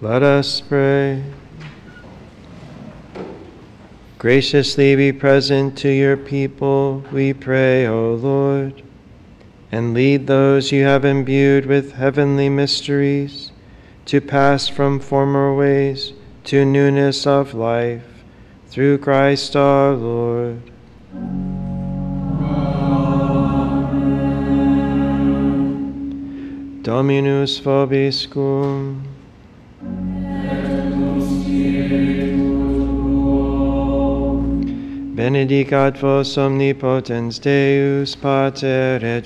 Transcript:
Let us pray. Graciously be present to your people, we pray, O Lord, and lead those you have imbued with heavenly mysteries to pass from former ways to newness of life, through Christ our Lord. Amen. Dominus vobiscum. Benedicat vos omnipotens Deus, Pater et